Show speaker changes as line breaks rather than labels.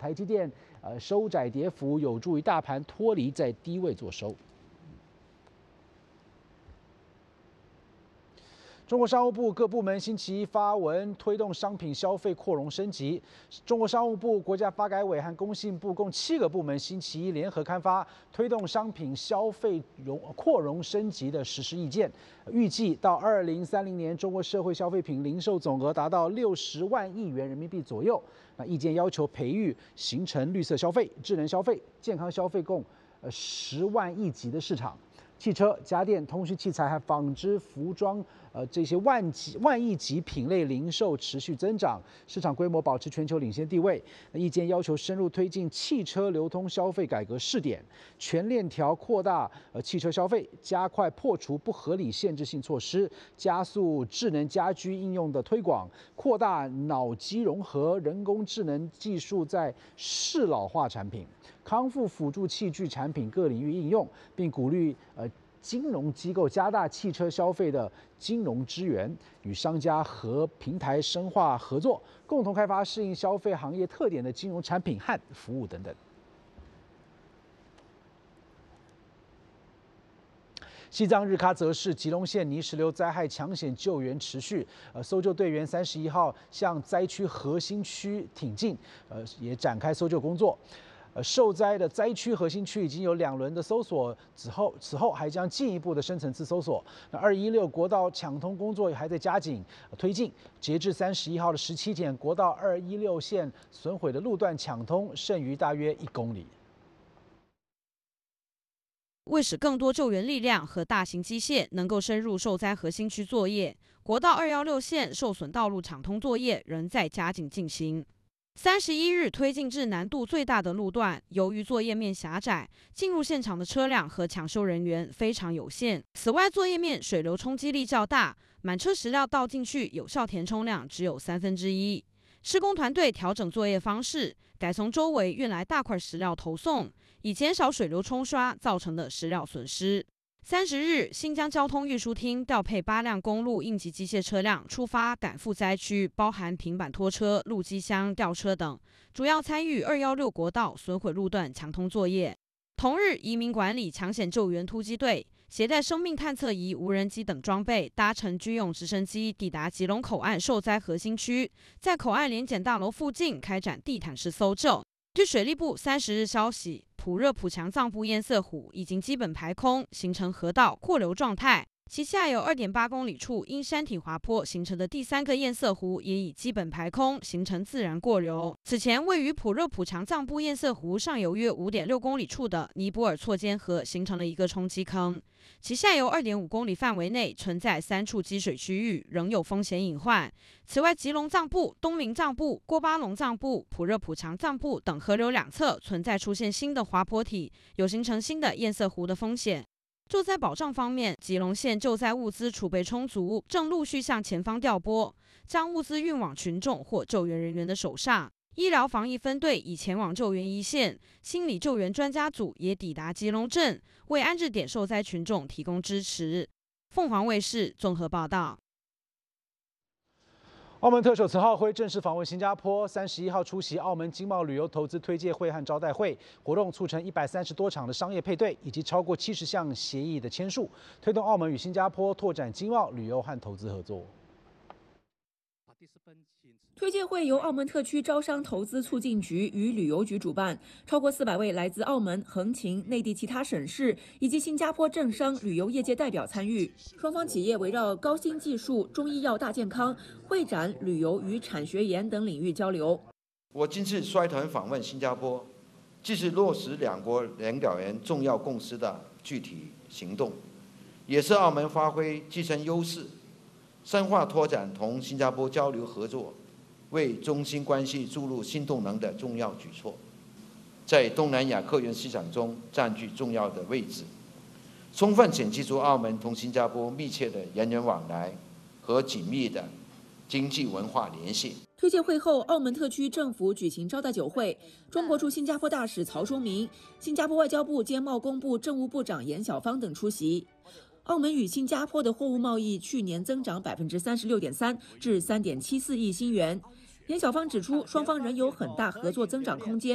台积电收窄跌幅，有助于大盘脱离在低位做收。中国商务部各部门星期一发文推动商品消费扩容升级。中国商务部、国家发改委和工信部共7个部门星期一联合刊发推动商品消费扩容升级的实施意见，预计到2030年，中国社会消费品零售总额达到60万亿元人民币左右。那意见要求培育形成绿色消费、智能消费、健康消费共10万亿级的市场。汽车、家电、通讯器材和纺织、服装，这些万亿级品类零售持续增长，市场规模保持全球领先地位。意见要求深入推进汽车流通消费改革试点，全链条扩大汽车消费，加快破除不合理限制性措施，加速智能家居应用的推广，扩大脑机融合、人工智能技术在适老化产品、康复辅助器具产品各领域应用，并鼓励金融机构加大汽车消费的金融支援，与商家和平台深化合作，共同开发适应消费行业特点的金融产品和服务等等。西藏日喀则市吉隆县泥石流灾害抢险救援持续，搜救队员31号向灾区核心区挺进，也展开搜救工作。受灾的灾区核心区已经有2轮的搜索，此后还将进一步的深层次搜索。那216国道抢通工作还在加紧推进，截至31号的17点，国道216线损毁的路段抢通剩余大约1公里。
为使更多救援力量和大型机械能够深入受灾核心区作业，国道216线受损道路抢通作业仍在加紧进行。31日推进至难度最大的路段，由于作业面狭窄，进入现场的车辆和抢修人员非常有限。此外，作业面水流冲击力较大，满车石料倒进去有效填充量只有1/3。施工团队调整作业方式，改从周围运来大块石料投送，以减少水流冲刷造成的石料损失。30日，新疆交通运输厅调配8辆公路应急机械车辆出发赶赴灾区，包含平板拖车、路基箱、吊车等，主要参与216国道损毁路段抢通作业。同日，移民管理抢险救援突击队携带生命探测仪、无人机等装备，搭乘军用直升机抵达吉隆口岸受灾核心区，在口岸联检大楼附近开展地毯式搜救。据水利部30日消息，普热普强藏布堰塞湖已经基本排空，形成河道扩流状态。其下有2.8公里处因山体滑坡形成的第3个堰塞湖也已基本排空，形成自然过流。此前位于普热普强藏布堰塞湖上游约5.6公里处的尼泊尔错间河形成了一个冲击坑，其下游2.5公里范围内存在3处积水区域，仍有风险隐患。此外，吉隆藏布、东明藏布、郭巴隆藏布、普热普强藏布等河流两侧存在出现新的滑坡体，有形成新的堰塞湖的风险。救灾保障方面，吉隆县救灾物资储备充足，正陆续向前方调拨，将物资运往群众或救援人员的手上。医疗防疫分队已前往救援一线，心理救援专家组也抵达吉隆镇，为安置点受灾群众提供支持。凤凰卫视综合报道。
澳门特首陈浩辉正式访问新加坡，31号出席澳门经贸旅游投资推介会和招待会活动，促成130多场的商业配对，以及超过70项协议的签署，推动澳门与新加坡拓展经贸、旅游和投资合作。
推介会由澳门特区招商投资促进局与旅游局主办，超过400位来自澳门、横琴、内地其他省市以及新加坡政商旅游业界代表参与。双方企业围绕高新技术、中医药大健康、会展、旅游与产学研等领域交流。
我今次率团访问新加坡，既是落实两国领导人重要共识的具体行动，也是澳门发挥自身优势，深化拓展同新加坡交流合作，为中新关系注入新动能的重要举措，在东南亚客源市场中占据重要的位置，充分显示出澳门同新加坡密切的人员往来和紧密的经济文化联系。
推介会后，澳门特区政府举行招待酒会，中国驻新加坡大使曹忠明、新加坡外交部兼贸工部政务部长严小芳等出席。澳门与新加坡的货物贸易去年增长36.3%至3.74亿新元。严小芳指出，双方仍有很大合作增长空间。